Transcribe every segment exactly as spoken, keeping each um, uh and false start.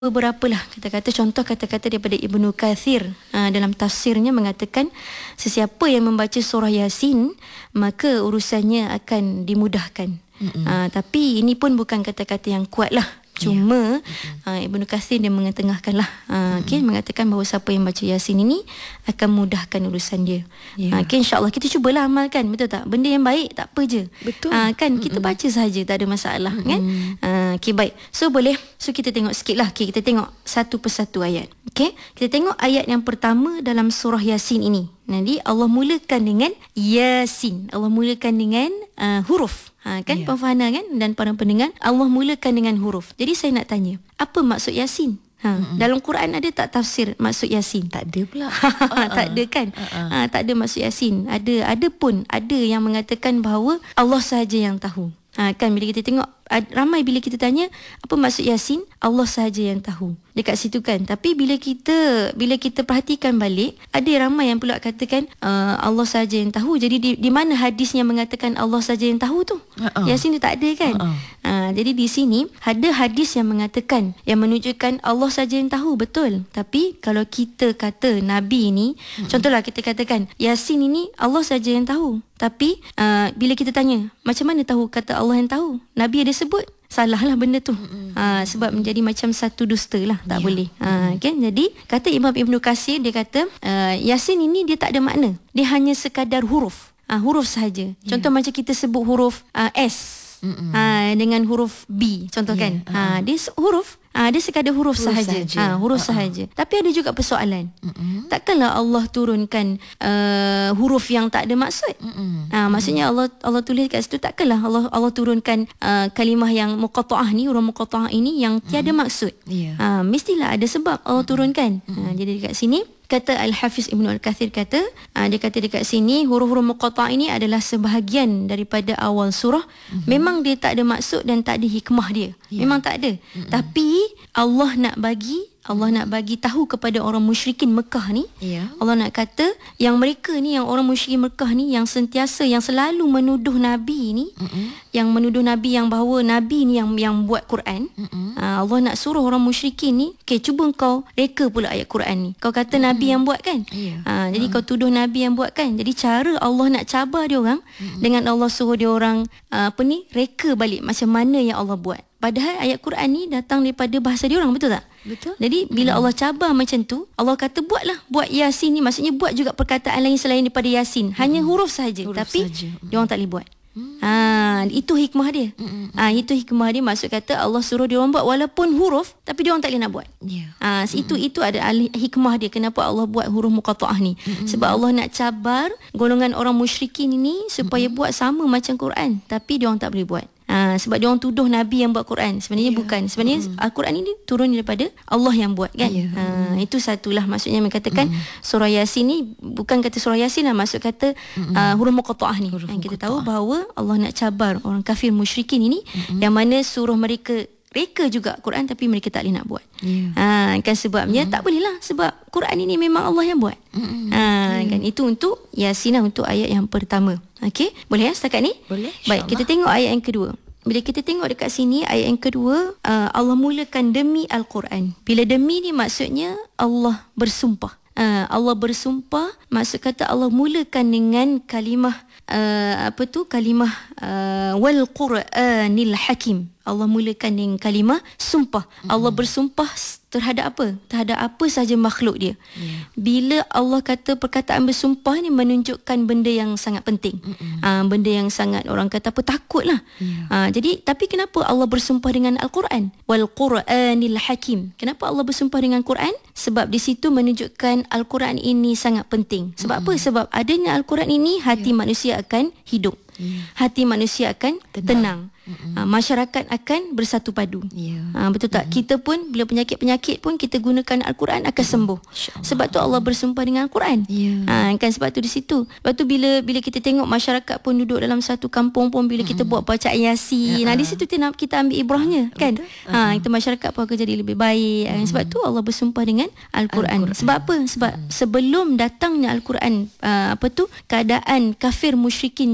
beberapa lah kata-kata, contoh kata-kata daripada Ibnu Katsir uh, dalam tafsirnya mengatakan sesiapa yang membaca surah Yasin maka urusannya akan dimudahkan. Uh, tapi ini pun bukan kata-kata yang kuat lah. Cuma yeah. uh, Ibnu Katsir dia mengetengahkan lah uh, okay, mengatakan bahawa siapa yang baca Yasin ini akan mudahkan urusan dia. yeah. uh, okay, InsyaAllah kita cubalah amalkan, betul tak? Benda yang baik tak apa je. Betul. uh, kan kita Mm-mm. baca sahaja, tak ada masalah. Mm-mm. Kan uh, okay, baik. So boleh, so kita tengok sikit lah. Okay, kita tengok satu persatu ayat. Okay, kita tengok ayat yang pertama dalam surah Yasin ini. Nanti Allah mulakan dengan Yasin. Allah mulakan dengan uh, huruf. Ha, kan, yeah. Pemfahana kan, dan para pendengar, Allah mulakan dengan huruf. Jadi saya nak tanya, apa maksud Yasin? Ha, dalam Quran ada tak tafsir maksud Yasin? Tak ada pula. uh-uh. Tak ada kan? Uh-uh. Ha, tak ada maksud Yasin. Ada ada pun ada yang mengatakan bahawa Allah sahaja yang tahu. Ha, kan bila kita tengok ramai bila kita tanya apa maksud Yasin, Allah sahaja yang tahu dekat situ kan. Tapi bila kita bila kita perhatikan balik, ada ramai yang pula katakan uh, Allah sahaja yang tahu. Jadi di, di mana hadis yang mengatakan Allah sahaja yang tahu tu? Uh-uh. Yasin tu tak ada kan? Uh-uh. Uh, jadi di sini ada hadis yang mengatakan, yang menunjukkan Allah sahaja yang tahu, betul. Tapi kalau kita kata Nabi ni, uh-uh. contohlah kita katakan Yasin ini Allah sahaja yang tahu. Tapi uh, bila kita tanya macam mana tahu kata Allah yang tahu, Nabi ada sebut, salah lah benda tu. Ha, sebab menjadi macam satu dusta lah. Tak yeah. boleh. Ha, kan? Jadi kata Imam Ibnu Katsir, dia kata uh, Yasin ini dia tak ada makna. Dia hanya sekadar huruf. Ha, huruf sahaja. Yeah. Contoh macam kita sebut huruf uh, S ha, dengan huruf B. Contoh yeah. kan. Ha, dia huruf. Ah, dia sekadar huruf, huruf sahaja. Ah, huruf uh-uh. sahaja. Tapi ada juga persoalan. Uh-uh. Takkanlah Allah turunkan uh, huruf yang tak ada maksud? Uh-uh. Ah, maksudnya Allah Allah tulis kat situ, takkanlah Allah Allah turunkan uh, kalimah yang muqatta'ah ni, huruf muqatta'ah ini yang tiada uh-uh. maksud. Yeah. Ah, mestilah ada sebab Allah uh-uh. turunkan. Uh-uh. Ah, jadi dekat sini kata Al-Hafiz Ibnu Al-Katsir kata, uh, dia kata dekat sini huruf-huruf muqatta'ah ini adalah sebahagian daripada awal surah. Uh-huh. Memang dia tak ada maksud dan tak ada hikmah dia. Yeah. Memang tak ada. Uh-huh. Tapi Allah nak bagi Allah nak bagi tahu kepada orang musyrikin Mekah ni. Yeah. Allah nak kata yang mereka ni, yang orang musyrikin Mekah ni, yang sentiasa, yang selalu menuduh Nabi ni, uh-uh. yang menuduh Nabi yang bahawa Nabi ni yang yang buat Quran. Uh-uh. uh, Allah nak suruh orang musyrikin ni, okay, cuba kau reka pula ayat Quran ni. Kau kata uh-uh. Nabi yang buat kan? Yeah. uh, Jadi uh-uh. kau tuduh Nabi yang buat kan? Jadi cara Allah nak cabar dia orang, uh-uh. dengan Allah suruh dia orang uh, apa ni, reka balik macam mana yang Allah buat. Padahal ayat Quran ni datang daripada bahasa dia orang, betul tak? Betul. Jadi bila hmm. Allah cabar macam tu, Allah kata buatlah, buat Yasin ni, maksudnya buat juga perkataan lain selain daripada Yasin. Hanya hmm. huruf saja, tapi sahaja. dia orang tak boleh buat. Hmm. Ha, itu hikmah dia. Hmm. Ha, itu hikmah dia, maksud kata Allah suruh dia orang buat walaupun huruf, tapi dia orang tak boleh nak buat. Yeah. Ha, hmm. itu itu ada hikmah dia kenapa Allah buat huruf muqatta'ah ni. Hmm. Sebab Allah nak cabar golongan orang musyrikin ini supaya hmm. buat sama macam Quran, tapi dia orang tak boleh buat. Ha, sebab dia orang tuduh Nabi yang buat Quran. Sebenarnya yeah. bukan. Sebenarnya mm. Al-Quran ini turun daripada Allah yang buat kan. Yeah. Ha, itu satulah maksudnya mengatakan mm. surah Yasin ni bukan kata surah Yasin lah, maksud kata mm. uh, huruf muqatta'ah ni. Huruf kita tahu bahawa Allah nak cabar orang kafir musyrikin ini, mm. yang mana suruh mereka reka juga Quran tapi mereka tak boleh nak buat. Yeah. Ha, kan sebabnya mm. tak boleh lah, sebab Quran ini memang Allah yang buat. Mm. Ha, yeah. kan itu untuk Yasin lah, untuk ayat yang pertama. Okey, boleh ya setakat ni? Boleh. Baik, kita tengok ayat yang kedua. Bila kita tengok dekat sini ayat yang kedua, uh, Allah mulakan demi Al-Quran. Bila demi ni maksudnya Allah bersumpah. Uh, Allah bersumpah, maksud kata Allah mulakan dengan kalimah uh, apa tu? Kalimah uh, wal Quranil Hakim. Allah mulakan dengan kalimah sumpah. Mm-hmm. Allah bersumpah terhadap apa? Terhadap apa sahaja makhluk dia. Yeah. Bila Allah kata perkataan bersumpah ni menunjukkan benda yang sangat penting. Mm-hmm. Uh, benda yang sangat orang kata apa, takutlah. Yeah. Uh, jadi tapi kenapa Allah bersumpah dengan Al-Quran? Wal Quranil Hakim. Kenapa Allah bersumpah dengan Quran? Sebab di situ menunjukkan Al-Quran ini sangat penting. Sebab mm-hmm. apa? Sebab adanya Al-Quran ini hati yeah. manusia akan hidup. Yeah. Hati manusia akan tenang, tenang. Mm-hmm. Uh, masyarakat akan bersatu padu. Yeah. Uh, betul tak? Mm-hmm. Kita pun bila penyakit-penyakit pun kita gunakan Al-Quran akan sembuh. Mm-hmm. Sebab tu Allah bersumpah dengan Al-Quran. Yeah. Uh, kan sebab tu di situ. Sebab tu bila bila kita tengok masyarakat pun duduk dalam satu kampung pun bila mm-hmm. kita buat bacaan Yasin, yeah. nah di situ kita, kita ambil ibrahnya kan. Ha uh, kita masyarakat pun akan jadi lebih baik. Mm-hmm. Sebab tu Allah bersumpah dengan Al-Quran. Al-Quran. Sebab apa? Sebab mm-hmm. sebelum datangnya Al-Quran, uh, apa tu? Keadaan kafir musyrikin jahiliah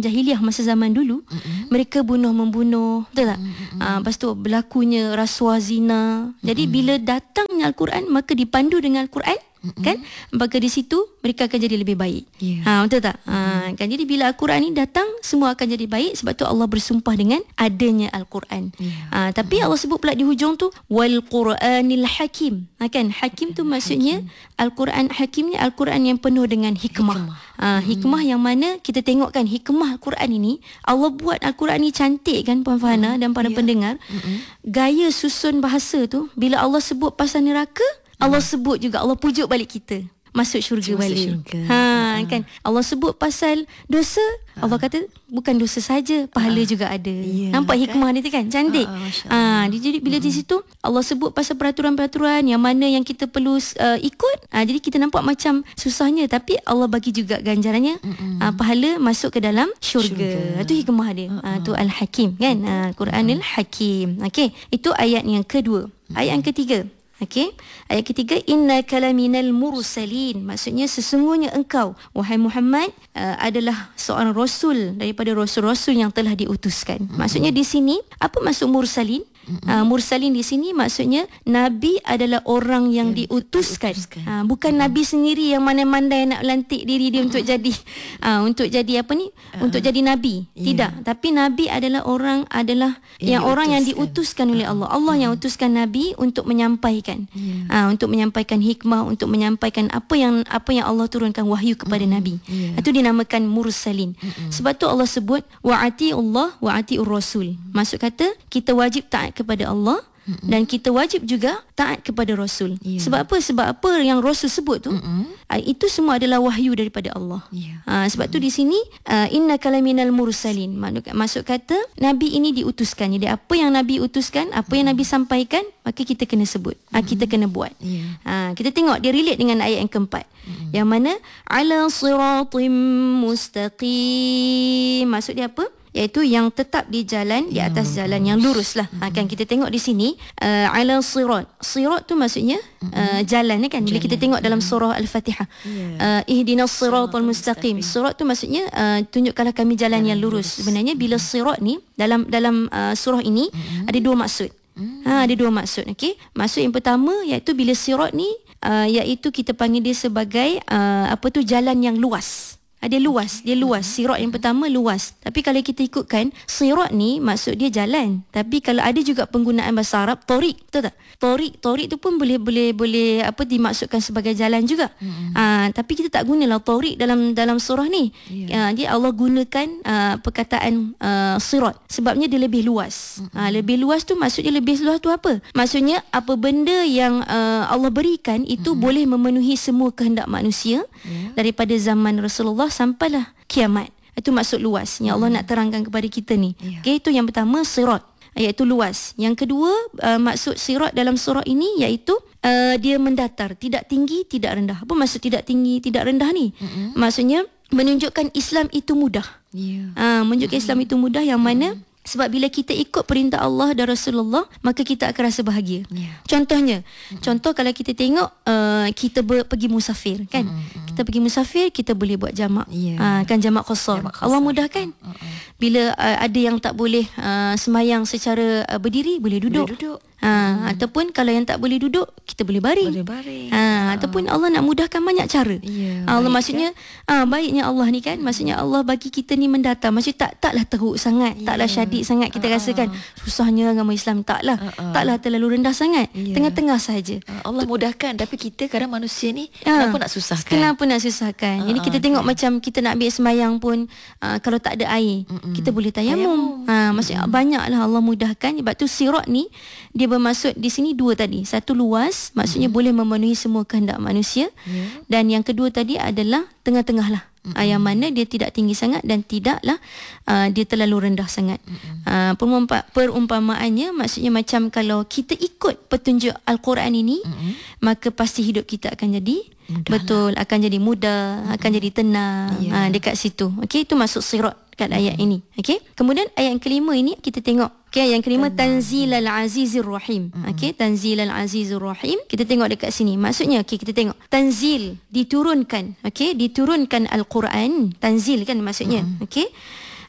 masa zaman dulu, mm-hmm. mereka bunuh-membunuh, betul tak? Mm-hmm. Uh, lepas tu berlakunya rasuah zina. Jadi mm-hmm. bila datangnya Al-Quran, maka dipandu dengan Al-Quran, mm-hmm. kan? Maka di situ mereka akan jadi lebih baik. Yeah. Ha, betul tak? Mm-hmm. Ha, kan? Jadi bila Al-Quran ni datang, semua akan jadi baik. Sebab tu Allah bersumpah dengan adanya Al-Quran. Yeah. Ha, tapi mm-hmm. Allah sebut pula di hujung tu, wal Quranil Hakim. Ha, kan? Hakim tu maksudnya Hakim. Al-Quran Hakim ni Al-Quran yang penuh dengan hikmah. Hikmah. Uh, hikmah hmm. yang mana kita tengok kan, hikmah Al-Quran ini, Allah buat Al-Quran ni cantik kan Puan Farhana hmm. dan para yeah. pendengar. hmm. Gaya susun bahasa tu, bila Allah sebut pasal neraka, hmm. Allah sebut juga, Allah pujuk balik kita masuk syurga masuk balik syurga. Ha, uh. kan Allah sebut pasal dosa, uh. Allah kata bukan dosa saja, pahala uh. juga ada. Yeah, nampak hikmah kan? Dia tu kan cantik. uh, uh, Jadi bila uh-huh. di situ Allah sebut pasal peraturan-peraturan yang mana yang kita perlu uh, ikut, uh, jadi kita nampak macam susahnya, tapi Allah bagi juga ganjarannya, uh-huh. uh, pahala masuk ke dalam syurga. Itu hikmah dia. uh-huh. uh, tu Al-Hakim kan, uh, Quranil uh-huh. Hakim. Okey, itu ayat yang kedua. uh-huh. Ayat yang ketiga, okey, ayat ketiga, innaka laminal mursalin, maksudnya sesungguhnya engkau wahai Muhammad uh, adalah seorang rasul daripada rasul-rasul yang telah diutuskan. Mm-hmm. Maksudnya di sini apa maksud mursalin? Mm-hmm. Uh, mursalin di sini maksudnya nabi adalah orang yang ya, diutuskan. diutuskan. Uh, bukan mm-hmm. nabi sendiri yang mandai-mandai nak lantik diri dia mm-hmm. untuk jadi uh, untuk jadi apa ni? Uh, untuk jadi nabi. Yeah. Tidak, tapi nabi adalah orang adalah yang, yang orang yang diutuskan oleh Allah. Allah mm-hmm. yang utuskan nabi untuk menyampaikan. Yeah. Uh, untuk menyampaikan hikmah, untuk menyampaikan apa yang apa yang Allah turunkan wahyu kepada mm-hmm. nabi. Yeah. Itu dinamakan mursalin. Mm-hmm. Sebab tu Allah sebut wa'ati Allah wa'ati ur-rasul. Mm-hmm. Maksud kata kita wajib taat kepada Allah, mm-mm. dan kita wajib juga taat kepada Rasul. Yeah. Sebab apa? Sebab apa yang Rasul sebut tu, uh, itu semua adalah wahyu daripada Allah. Yeah. Uh, sebab mm-mm. tu di sini uh, innaka laminal mursalin. Maksud kata Nabi ini diutuskan. Jadi apa yang Nabi utuskan, apa mm-mm. yang Nabi sampaikan, maka kita kena sebut. Uh, kita kena buat. Yeah. Uh, kita tengok dia relate dengan ayat yang keempat. Mm-mm. Yang mana ala siratim mustaqim. Maksud dia apa? Iaitu yang tetap di jalan, di atas jalan yang lurus lah. Mm-hmm. Kan kita tengok di sini uh, ala sirat. Sirat tu maksudnya uh, jalan kan. Bila kita tengok dalam surah Al-Fatihah, yeah. uh, ihdinas siratal mustaqim. Sirat tu maksudnya uh, tunjukkanlah kami jalan yang lurus. Sebenarnya bila sirat ni dalam dalam uh, surah ini mm-hmm. ada dua maksud. Mm-hmm. Ha, ada dua maksud. Okey. Maksud yang pertama iaitu bila sirat ni uh, iaitu kita panggil dia sebagai uh, apa tu jalan yang luas. Dia luas, dia luas. Sirat yang pertama luas. Tapi kalau kita ikutkan, sirat ni maksud dia jalan. Tapi kalau ada juga penggunaan bahasa Arab, torik, betul tak? Torik, torik tu pun boleh boleh boleh apa dimaksudkan sebagai jalan juga. Mm-hmm. Uh, tapi kita tak gunalah torik dalam dalam surah ni. Yeah. Uh, dia Allah gunakan uh, perkataan uh, sirat sebabnya dia lebih luas. Mm-hmm. Uh, lebih luas tu maksudnya lebih luas tu apa? Maksudnya apa benda yang uh, Allah berikan itu mm-hmm. boleh memenuhi semua kehendak manusia, yeah. daripada zaman Rasulullah sampailah kiamat. Itu maksud luas yang Allah hmm. nak terangkan kepada kita ni. Yeah. Okay, itu yang pertama sirat, iaitu luas. Yang kedua uh, maksud sirat dalam surah ini iaitu uh, dia mendatar, tidak tinggi, tidak rendah. Apa maksud tidak tinggi, tidak rendah ni? Hmm. Maksudnya menunjukkan Islam itu mudah. Yeah. Uh, menunjukkan hmm. Islam itu mudah yang mana hmm. sebab bila kita ikut perintah Allah dan Rasulullah, maka kita akan rasa bahagia. Yeah. Contohnya, mm-hmm. contoh kalau kita tengok uh, kita ber, pergi musafir kan. Mm-hmm. Kita pergi musafir, kita boleh buat jamak. Yeah. Uh, kan jamak qasar. Allah mudahkan. Mm-hmm. Bila uh, ada yang tak boleh uh, semayang secara uh, berdiri, boleh duduk. Boleh duduk. Ha, hmm. Ataupun kalau yang tak boleh duduk, kita boleh baring, boleh baring. Ha, ha. Ataupun Allah nak mudahkan banyak cara. Ya, Allah baik, maksudnya kan? ha, baiknya Allah ni kan, maksudnya Allah bagi kita ni mendata. Maksudnya tak taklah teruk sangat, ya. taklah syadid sangat kita ha. rasakan susahnya agama Islam, taklah ha. taklah terlalu rendah sangat, ya. tengah-tengah saja. Ha. Allah mudahkan, tapi kita kadang manusia ni ha. kenapa nak susahkan? Kenapa nak susahkan? Ha. Jadi kita tengok okay. macam kita nak ambil sembahyang pun uh, kalau tak ada air, Mm-mm. kita boleh tayamum. Ha, maksudnya Mm-mm. banyaklah Allah mudahkan. Sebab tu sirat ni dia bermaksud di sini dua tadi. Satu luas, maksudnya mm-hmm. boleh memenuhi semua kehendak manusia. Yeah. Dan yang kedua tadi adalah tengah-tengah lah. Mm-hmm. Yang mana dia tidak tinggi sangat dan tidaklah uh, dia terlalu rendah sangat. Mm-hmm. Uh, perumpa- perumpamaannya maksudnya macam kalau kita ikut petunjuk Al-Quran ini, mm-hmm. maka pasti hidup kita akan jadi mudah betul, lah. akan jadi mudah, mm-hmm. akan jadi tenang. Yeah. Uh, dekat situ. Okey, itu maksud sirat kat ayat ini. Okey. Kemudian ayat yang kelima ini kita tengok. Okey, yang kelima Tanzilal Azizir Rahim. Okey, Tanzilal Azizir Rahim. Kita tengok dekat sini. Maksudnya okey, kita tengok tanzil, diturunkan. Okey, diturunkan Al-Quran. Tanzil kan maksudnya. Okey.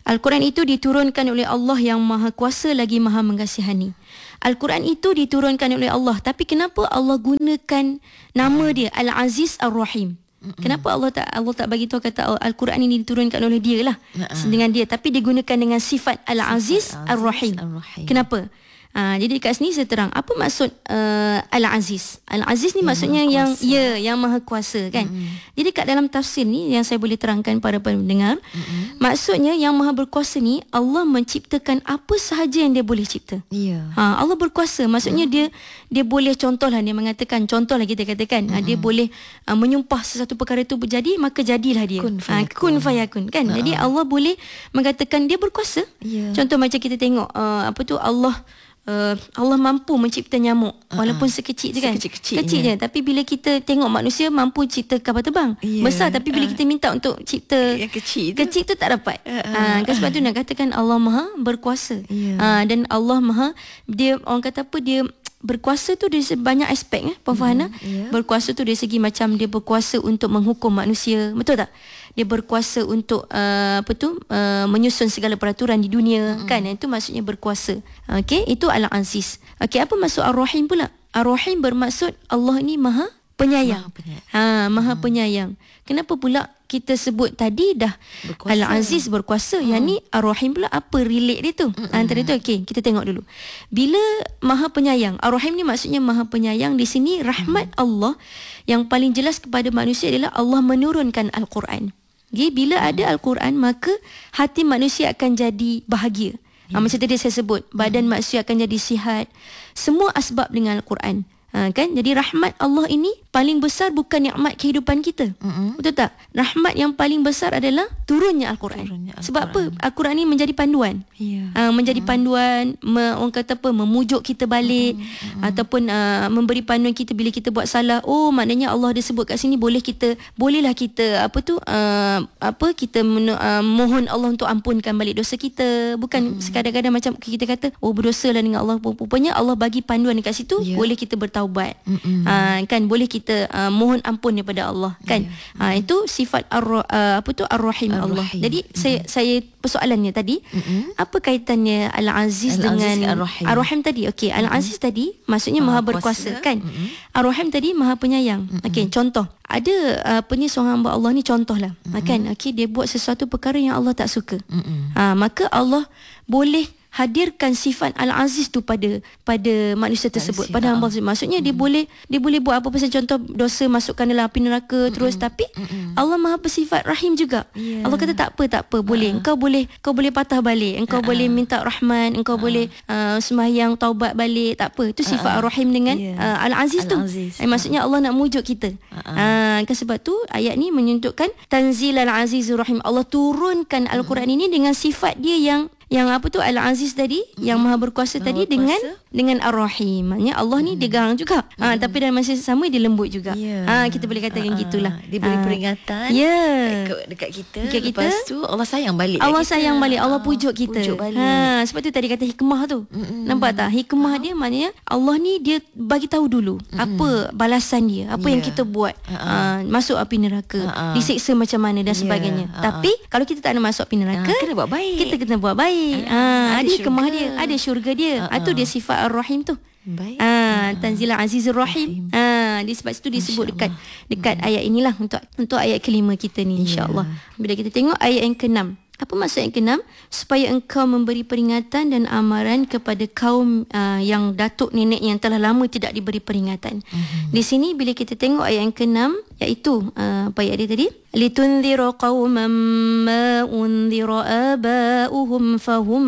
Al-Quran itu diturunkan oleh Allah yang Maha Kuasa lagi Maha Mengasihani. Al-Quran itu diturunkan oleh Allah, tapi kenapa Allah gunakan nama dia Al-Aziz Ar-Rahim? Mm-mm. Kenapa Allah tak Allah tak bagi tahu kata Al-Quran ini diturunkan oleh dia lah, uh-uh. dengan dia, tapi digunakan dengan sifat Al-Aziz Ar-Rahim. Ar-Rahim. Kenapa? Ha, jadi dekat sini saya terang apa maksud uh, Al-Aziz. Al-Aziz ni yang maksudnya yang ya yang Maha Kuasa kan. Mm-hmm. Jadi kat dalam tafsir ni yang saya boleh terangkan pada pendengar, mm-hmm. maksudnya yang Maha Berkuasa ni Allah menciptakan apa sahaja yang dia boleh cipta. Yeah. Ha, Allah berkuasa, maksudnya mm-hmm. dia dia boleh, contohlah dia mengatakan, contohlah kita katakan, mm-hmm. dia boleh uh, menyumpah sesuatu perkara itu berjadi, maka jadilah dia. Kun fayakun, ha, kun fayakun kan. Uh-huh. Jadi Allah boleh mengatakan dia berkuasa. Yeah. Contoh macam kita tengok uh, apa tu Allah Uh, Allah mampu mencipta nyamuk walaupun uh-huh. sekecil je kan, sekecil kecil je, tapi bila kita tengok manusia mampu cipta kapal terbang, yeah. besar, tapi bila uh. kita minta untuk cipta yang kecil tu, kecil tu tak dapat. uh-huh. uh, kan sebab tu nak katakan Allah Maha Berkuasa. Yeah. uh, dan Allah Maha, dia orang kata apa, dia berkuasa tu dari banyak aspek eh, Puan Farhana. Mm, yeah. Berkuasa tu dari segi macam dia berkuasa untuk menghukum manusia, betul tak? Dia berkuasa untuk uh, apa tu uh, menyusun segala peraturan di dunia, mm. kan? Itu maksudnya berkuasa. Okey, itu Al-Aziz. Okey, apa maksud Ar-Rahim pula? Ar-Rahim bermaksud Allah ni Maha Penyayang. Maha Penyayang. Ha, Maha mm. Penyayang. Kenapa pula kita sebut tadi dah berkuasa. Al-Aziz berkuasa, hmm. yang ni Ar-Rahim pula apa relate dia tu? Hmm. Antara tu okey, kita tengok dulu. Bila Maha Penyayang, Ar-Rahim ni maksudnya Maha Penyayang, di sini rahmat hmm. Allah yang paling jelas kepada manusia adalah Allah menurunkan Al-Quran. Okay, bila hmm. ada Al-Quran, maka hati manusia akan jadi bahagia. Hmm. Ha, macam tadi saya sebut, badan hmm. manusia akan jadi sihat. Semua asbab dengan Al-Quran. Ha, kan? Jadi rahmat Allah ini paling besar bukan nikmat kehidupan kita. Mm-hmm. Betul tak? Rahmat yang paling besar adalah turunnya Al-Quran. Turunnya Al-Quran. Sebab apa? Al-Quran ini menjadi panduan. Yeah. Ha, menjadi mm-hmm. panduan, me, orang kata apa, memujuk kita balik, mm-hmm. ataupun uh, memberi panduan kita bila kita buat salah. Oh, maknanya Allah dia sebut kat sini boleh kita, bolehlah kita apa tu uh, apa kita men, uh, mohon Allah untuk ampunkan balik dosa kita. Bukan mm-hmm. sekadar-kadar macam kita kata, oh berdosalah dengan Allah. Rupanya Allah bagi panduan dekat situ, yeah. boleh kita bertaubat. Taubat, ha, kan, boleh kita uh, mohon ampun daripada Allah, kan. Yeah. Ha, itu sifat ar, uh, apa tu Ar-Rahim Allah. Jadi mm-hmm. saya saya persoalannya tadi, mm-hmm. apa kaitannya Al-Aziz, Al-Aziz dengan Ar-Rahim, Ar-Rahim tadi? Okey, mm-hmm. Al-Aziz tadi maksudnya Maha, Maha Berkuasa, kan. Mm-hmm. Ar-Rahim tadi Maha Penyayang. Mm-hmm. Okey, contoh ada uh, apa ni seorang hamba Allah ni, contohlah, mm-hmm. kan. Okey, dia buat sesuatu perkara yang Allah tak suka. Mm-hmm. Ha, maka Allah boleh hadirkan sifat Al-Aziz tu pada pada manusia tersebut, pada hamba tersebut. Maksudnya mm. dia boleh dia boleh buat apa pasal contoh dosa, masukkan dalam api neraka, mm. terus, tapi mm. Allah Maha bersifat Rahim juga. Yeah. Allah kata tak apa, tak apa, boleh. Uh. Engkau boleh kau boleh patah balik, engkau uh. boleh minta rahman, engkau uh. boleh uh, sembahyang taubat balik, tak apa. Itu sifat uh. Ar-Rahim dengan yeah. uh, Al-Aziz, Al-Aziz tu. Eh, maksudnya Allah nak mujuk kita. Uh. Uh, kan sebab tu ayat ni menunjukkan Tanzil Al-Azizur Rahim. Allah turunkan Al-Quran mm. ini dengan sifat dia yang yang apa tu Al-Aziz tadi, mm-hmm. yang Maha Berkuasa Maha tadi berkuasa. dengan dengan Ar-Rahim. Maknanya Allah ni mm. dia garang juga. Mm. Ha, tapi dalam masa sama dia lembut juga. Yeah. Ha, kita boleh katakan uh, gitulah. Dia beri peringatan yeah. dekat, dekat kita. Dekat kita. Lepas tu Allah sayang balik. Allah kita. sayang balik. Allah pujuk kita. Pujuk balik. Ha, sebab tu tadi kata hikmah tu. Mm-mm. Nampak tak? Hikmah uh. dia maknanya Allah ni dia bagi tahu dulu Mm-mm. apa balasan dia, apa yeah. yang kita buat. Uh-uh. Ha, masuk api neraka, uh-uh. disiksa macam mana dan yeah. sebagainya. Uh-uh. Tapi kalau kita tak nak masuk api neraka, uh, kena buat baik. Kita kena buat baik. Uh, ha, ada hikmah dia, ada syurga dia. Uh-uh. Itu dia sifat Ar-Rahim tu. Baik. Ah, Tanzil Azizur Rahim. Ah, di sebab itu disebut dekat dekat hmm. ayat inilah untuk untuk ayat kelima kita ni, insya-Allah. Yeah. Bila kita tengok ayat yang keenam, apa maksud yang keenam? Supaya engkau memberi peringatan dan amaran kepada kaum uh, yang datuk nenek yang telah lama tidak diberi peringatan. Mm-hmm. Di sini bila kita tengok ayat yang keenam, iaitu uh, apa ayat dia tadi? Litunzira qauman ma unzira aba'uhum fahum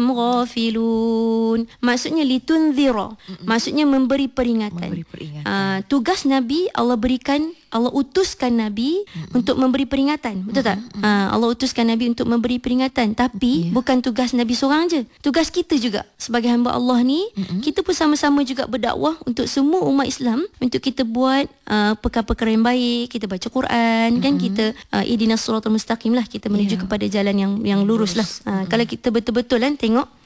ghafilun. Maksudnya litunzira, mm-hmm. maksudnya memberi peringatan. Memberi peringatan. Uh, tugas Nabi Allah berikan, Allah utuskan Nabi mm-hmm. untuk memberi peringatan. Betul tak? Mm-hmm. Uh, Allah utuskan Nabi untuk memberi peringatan. Tapi yeah. bukan tugas Nabi seorang je. Tugas kita juga sebagai hamba Allah ni, mm-hmm. kita pun sama-sama juga berdakwah untuk semua umat Islam, untuk kita buat uh, perkara-perkara yang baik, kita baca Quran, mm-hmm. kan, kita uh, ihdinas siratal mustaqim lah, kita menuju yeah. kepada jalan yang yang lurus lah. Uh, mm-hmm. Kalau kita betul-betul kan tengok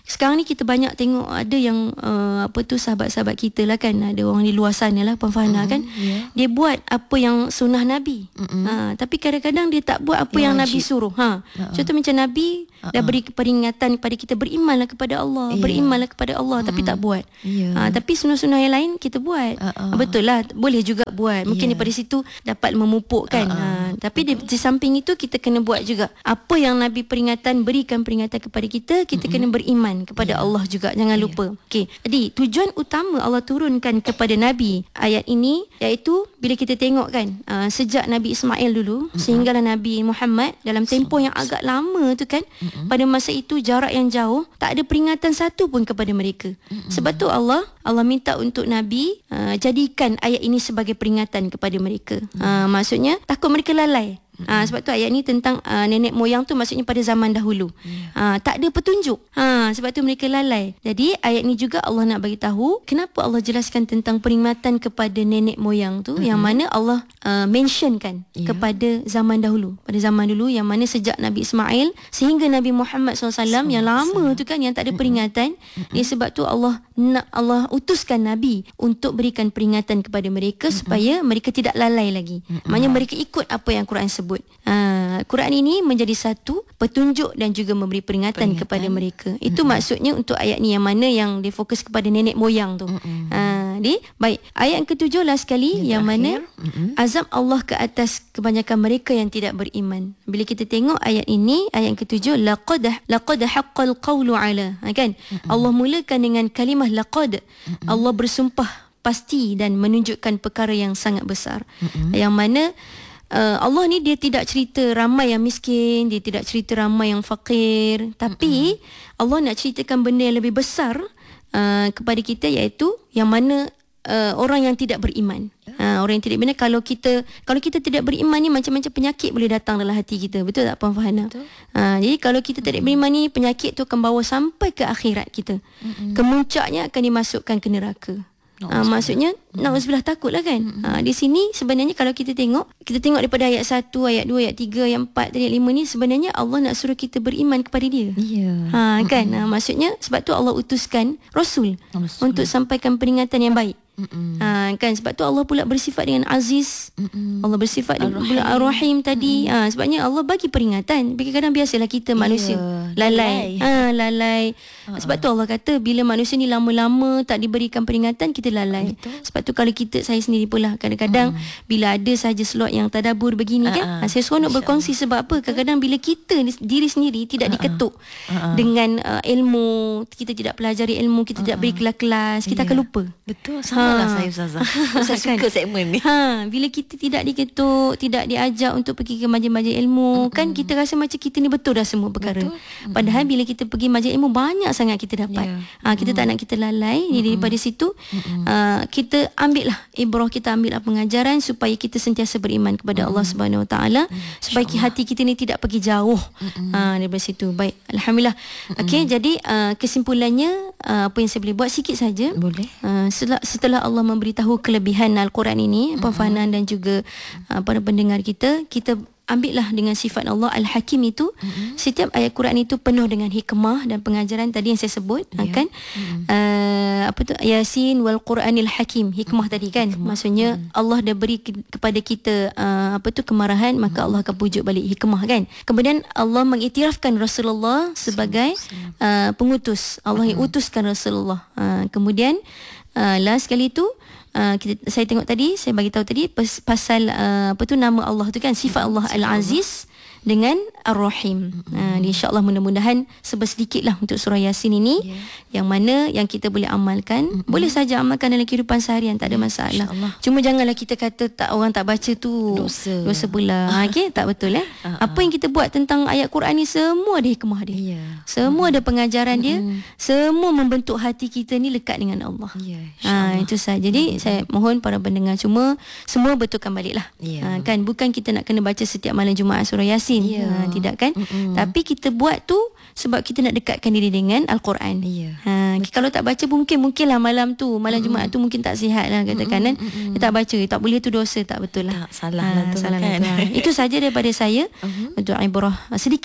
sekarang ni kita banyak tengok ada yang uh, apa tu sahabat-sahabat kita lah kan, ada orang di luar sana lah Puan Fahana, mm-hmm. kan, yeah. dia buat apa yang sunnah Nabi, mm-hmm. ha, tapi kadang-kadang dia tak buat apa yang, yang Nabi suruh. Ha, uh-uh. Contoh macam Nabi uh-uh. dah beri peringatan kepada kita, berimanlah kepada Allah, yeah. berimanlah kepada Allah, mm-hmm. tapi tak buat. Yeah. Ha, tapi sunnah-sunnah yang lain kita buat. Uh-uh. Betul lah, boleh juga buat. Mungkin yeah. daripada situ dapat memupuk kan. Uh-uh. Ha, tapi di, di samping itu kita kena buat juga apa yang Nabi peringatan, berikan peringatan kepada kita, kita mm-hmm. kena beriman kepada yeah. Allah juga. Jangan yeah. lupa. Okey. Jadi tujuan utama Allah turunkan kepada Nabi ayat ini iaitu bila kita tengok kan, uh, sejak Nabi Ismail dulu mm-hmm. sehinggalah Nabi Muhammad, dalam tempoh yang agak lama tu kan, mm-hmm. pada masa itu jarak yang jauh, tak ada peringatan satu pun kepada mereka. Mm-hmm. Sebab tu Allah Allah minta untuk Nabi uh, jadikan ayat ini sebagai peringatan kepada mereka. Mm-hmm. Uh, maksudnya takut mereka lalai. Mm-hmm. Ha, sebab tu ayat ni tentang uh, nenek moyang tu, maksudnya pada zaman dahulu. Yeah. Ha, tak ada petunjuk. Ha, sebab tu mereka lalai. Jadi ayat ni juga Allah nak bagi tahu kenapa Allah jelaskan tentang peringatan kepada nenek moyang tu, mm-hmm. yang mana Allah uh, mentionkan yeah. kepada zaman dahulu. Pada zaman dulu yang mana sejak Nabi Ismail sehingga Nabi Muhammad sallallahu alaihi wasallam yang lama tu kan, yang tak ada peringatan. Mm-hmm. Dia sebab tu Allah nak Allah utuskan Nabi untuk berikan peringatan kepada mereka, mm-hmm. supaya mereka tidak lalai lagi. Mm-hmm. Maknanya mereka ikut apa yang Quran sebut. Uh, Quran ini menjadi satu petunjuk dan juga memberi peringatan, peringatan. kepada mereka. Itu mm-hmm. maksudnya untuk ayat ni, yang mana yang dia fokus kepada nenek moyang tu. Mm-hmm. Uh, di, baik, ayat yang ketujuh last sekali, yang, yang mana mm-hmm. azab Allah ke atas kebanyakan mereka yang tidak beriman. Bila kita tengok ayat ini, ayat yang ketujuh, laqad laqad haqqal qawlu ala, ha, kan? Mm-hmm. Allah mulakan dengan kalimah laqad. Mm-hmm. Allah bersumpah pasti dan menunjukkan perkara yang sangat besar. Mm-hmm. Yang mana Uh, Allah ni dia tidak cerita ramai yang miskin, dia tidak cerita ramai yang fakir, tapi mm-hmm. Allah nak ceritakan benda yang lebih besar uh, kepada kita, iaitu yang mana uh, orang yang tidak beriman. Uh, orang yang tidak beriman, kalau kita kalau kita tidak beriman ni, macam-macam penyakit boleh datang dalam hati kita. Betul tak Puan Fahana? Uh, jadi kalau kita tidak beriman ni, penyakit tu akan bawa sampai ke akhirat kita. Mm-hmm. Kemuncaknya akan dimasukkan ke neraka. Uh, maksudnya mm-hmm. na'udzubillah, takutlah kan. Mm-hmm. Uh, di sini sebenarnya kalau kita tengok, kita tengok daripada ayat satu, ayat dua, ayat tiga, ayat empat, ayat lima ni, sebenarnya Allah nak suruh kita beriman kepada dia. Ya. Yeah. Ha, kan? Mm-hmm. Uh, maksudnya sebab tu Allah utuskan Rasul Rasul untuk sampaikan peringatan yang baik. Mm-mm. Ha, kan, sebab tu Allah pula bersifat dengan Aziz. Mm-mm. Allah bersifat dengan Ar-Rahim tadi. Ha, sebabnya Allah bagi peringatan. Kadang-kadang biasalah kita manusia yeah. lalai. Ha, lalai. Uh-huh. Sebab tu Allah kata bila manusia ni lama-lama tak diberikan peringatan, kita lalai. Betul. Sebab tu kalau kita, saya sendiri pula kadang-kadang mm. bila ada saja slot yang tadabbur begini uh-huh. kan, saya seronok berkongsi. Sebab apa? Kadang-kadang bila kita diri sendiri tidak uh-huh. diketuk uh-huh. dengan uh, ilmu, kita tidak pelajari ilmu, kita uh-huh. tidak beri kelas-kelas, kita yeah. akan lupa. Betul. Lah saya Ustazah. Saya suka segmen ni. Ha, bila kita tidak diketuk, tidak diajak untuk pergi ke majlis-majlis ilmu, mm-hmm. kan kita rasa macam kita ni betul dah semua perkara. Mm-hmm. Padahal bila kita pergi majlis ilmu, banyak sangat kita dapat. Yeah. Ha, kita mm-hmm. tak nak kita lalai. Mm-hmm. Jadi daripada situ mm-hmm. uh, kita ambil lah ibrah, kita ambil lah pengajaran supaya kita sentiasa beriman kepada mm-hmm. Allah Subhanahu Wa Taala, mm-hmm. supaya hati kita ni tidak pergi jauh. Mm-hmm. Ha, daripada situ. Baik, alhamdulillah. Mm-hmm. Okey, jadi uh, kesimpulannya uh, apa yang saya boleh buat sikit saja. Boleh. Uh, setelah, setelah Allah memberitahu kelebihan Al-Quran ini, Puan Fahana dan juga uh, para pendengar kita, kita ambillah dengan sifat Allah Al-Hakim itu. Mm-hmm. Setiap ayat Quran itu penuh dengan hikmah dan pengajaran tadi yang saya sebut, yeah. kan? Mm-hmm. Uh, apa tu, Yasin wal Quranil Hakim, hikmah mm-hmm. tadi kan. Hikmah. Maksudnya mm-hmm. Allah dah beri ke- kepada kita uh, apa tu kemarahan, maka mm-hmm. Allah akan pujuk balik hikmah kan. Kemudian Allah mengiktirafkan Rasulullah sebagai uh, pengutus. Allah mm-hmm. yang utuskan Rasulullah. Uh, kemudian uh, last sekali itu Uh, kita, saya tengok tadi, saya bagi tahu tadi pas, pasal uh, apa tu nama Allah tu kan, sifat Allah Al-Aziz dengan Ar-Rahim. Mm-hmm. Uh, InsyaAllah mudah-mudahan sebersedikit lah untuk surah Yasin ini, yeah. yang mana yang kita boleh amalkan. Mm-hmm. Boleh saja amalkan dalam kehidupan seharian, tak ada masalah. Cuma janganlah kita kata tak, orang tak baca tu dosa, dosa pula. Ha, okay? Tak betul eh. Uh-huh. Apa yang kita buat tentang ayat Quran ni, semua ada hikmah dia. Yeah. Semua mm-hmm. ada pengajaran dia. Mm-hmm. Semua membentuk hati kita ni lekat dengan Allah. Yeah, ha, itu saja. Jadi mm-hmm. saya mohon para pendengar cuma semua betulkan baliklah. Yeah. Ha, kan, bukan kita nak kena baca setiap malam Jumaat surah Yasin. Yeah. Ha, tidak kan? Mm-mm. Tapi kita buat tu sebab kita nak dekatkan diri dengan Al-Quran. Yeah. Ha, kalau tak baca mungkin mungkinlah malam tu, malam Mm-mm. Jumaat tu mungkin tak sihat lah katakan kan. Tak baca, tak boleh tu dosa, tak betul lah. Tak, salah ha, lah tu salah kan. Lah tu. Itu saja daripada saya uh-huh. untuk ibrah sedikit lah. Ha,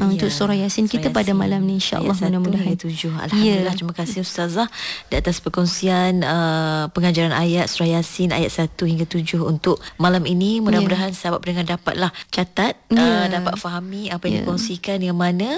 uh, untuk surah Yasin kita surah pada Yasin. malam ni, insya-Allah, Ayat satu mudah-mudahan. hingga tujuh. Alhamdulillah, Ya. terima kasih Ustazah di atas perkongsian uh, pengajaran ayat surah Yasin ayat satu hingga tujuh untuk malam ini. Mudah-mudahan yeah. sahabat pendengar dapatlah catat, Yeah. uh, dapat fahami apa yang Yeah. dikongsikan yang mana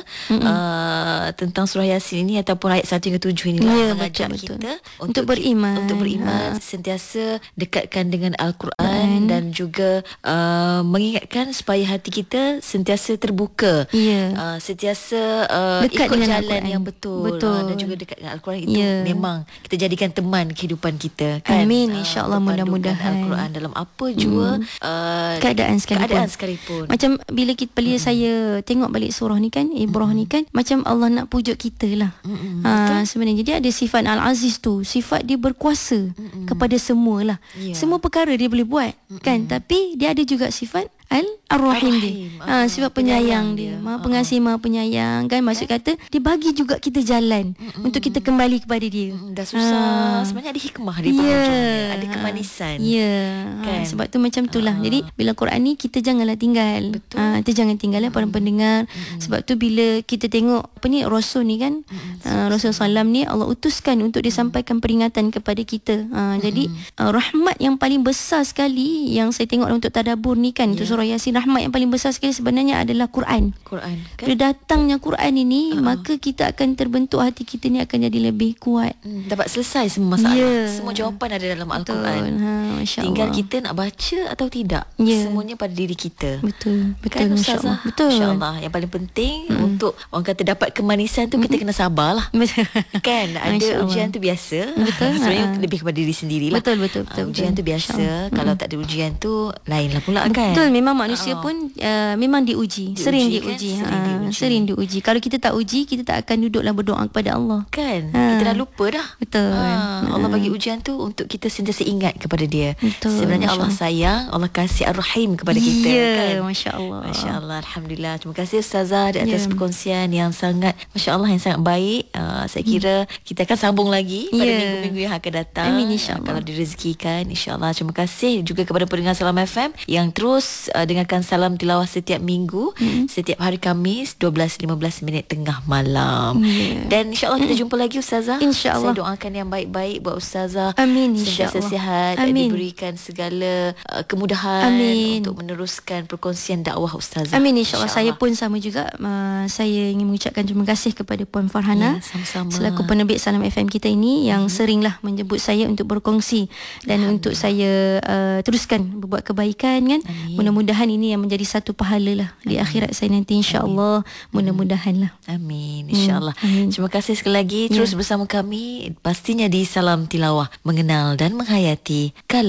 uh, tentang surah Yasin ini ataupun ayat satu hingga tujuh inilah Yeah, mengajak betul-betul. kita Untuk beriman. untuk beriman, Ha. sentiasa dekatkan dengan Al-Quran dan juga uh, mengingatkan supaya hati kita sentiasa terbuka. Ya. Uh, sentiasa uh, Dekat ikut dengan jalan Al-Quran. yang betul, Betul. Uh, dan juga dekat dengan Al-Quran itu Ya. memang kita jadikan teman kehidupan kita, kan. Amin, Uh, insya-Allah, berpandukan mudah-mudahan. Al-Quran dalam apa jua uh, keadaan sekalipun. keadaan sekalipun. Macam bila kita bila mm-hmm. saya tengok balik surah ni kan, Ibrah mm-hmm. ni kan, macam Allah nak pujuk kita lah. Mm-hmm. Ha, sebenarnya dia ada sifat Al-Aziz tu, sifat dia berkuasa mm-hmm. kepada semualah. Yeah. Semua perkara dia boleh buat, mm-hmm. kan? Tapi dia ada juga sifat Al Ar-Rahim dia. Ha, sifat penyayang, penyayang dia. Maha pengasih, maha penyayang, kan? Maksud kata dia bagi juga kita jalan mm-hmm. untuk kita kembali kepada dia. Mm, dah susah. Ha. Sebenarnya ada hikmah di yeah. penghujungnya. Ada kemanisan. Ya. Yeah. Kan? Ha, sebab tu macam itulah. Ha. Jadi bila Quran ni kita janganlah tinggal. Betul. Ha, kita jangan tinggal lah para pendengar. Mm-hmm. Sebab tu bila kita tengok apa ni Rasul ni kan, mm-hmm. uh, Rasul sallam ni Allah utuskan untuk disampaikan peringatan kepada kita. Ha, mm-hmm. jadi uh, rahmat yang paling besar sekali yang saya tengok untuk tadabbur ni kan, yeah. untuk surah Yasin, rahmat yang paling besar sekali sebenarnya adalah Quran. Quran, kan? Bila datangnya Quran ini, uh-huh. maka kita akan terbentuk, hati kita ni akan jadi lebih kuat. Hmm, dapat selesai semua masalah. Yeah. Semua jawapan ada dalam Betul. Al-Quran. Ha, Masya Tinggal Allah. kita nak baca atau tidak. Yeah. Semuanya pada diri kita. Betul. Betul, Kan, Masya Allah. Ustazah? Betul. Masya Allah. Yang paling penting hmm. untuk orang kata dapat kemanisan tu, kita kena sabarlah. Betul. Kan, ada Masya Allah. ujian tu biasa. Betul. Sebenarnya Ha. lebih kepada diri sendirilah. Betul, betul, betul, Uh, ujian betul. tu biasa. Masya Allah. Kalau Hmm. tak ada ujian tu, lainlah pula, kan. Betul, memang manusia Oh. pun uh, memang diuji, Diuji, sering kan? diuji, Sering ha, diuji. sering diuji. Kalau kita tak uji, kita tak akan duduklah berdoa kepada Allah. Kan, Ha. kita dah lupa dah. Betul. Ha, Allah Ha. bagi ujian tu untuk kita sentiasa ingat kepada dia. Betul, Sebenarnya Masya Allah Allah. sayang, Allah kasih Ar-Rahim kepada kita, Ya, kan. Masya Allah. Masya Allah, Alhamdulillah. Terima kasih Ustazah di atas Ya. perkongsian yang sangat, Masya Allah, yang sangat baik. Uh, saya kira kita akan sambung lagi pada Ya. minggu-minggu yang akan datang. Amin, insya Allah. Uh, kalau direzekikan, insya-Allah. Terima kasih juga kepada pendengar Salam F M yang terus uh, dengarkan Salam Tilawah setiap minggu, mm-hmm. setiap hari Khamis dua belas lima belas minit tengah malam. Ya. Dan insya-Allah kita jumpa lagi Ustazah. InsyaAllah. Saya doakan yang baik-baik buat Ustazah. Amin, Sentiasa insya-Allah. sihat, Amin. diberikan segala uh, kemudahan Amin. untuk meneruskan perkongsian dakwah Ustazah. Amin, insya-Allah. Saya InsyaAllah. pun sama juga. Uh, saya ingin mengucapkan terima kasih kepada Puan Farhana, Ya, sama-sama. selaku penerbit Salam F M kita ini yang hmm. seringlah menjemput saya untuk berkongsi dan untuk saya uh, teruskan berbuat kebaikan, kan. Amin. Mudah-mudahan ini yang menjadi satu pahala lah di akhirat saya nanti, insya-Allah. Mudah-mudahan lah. Amin, insya-Allah. Amin. Terima kasih sekali lagi. Terus Ya. bersama kami pastinya di Salam Tilawah, mengenal dan menghayati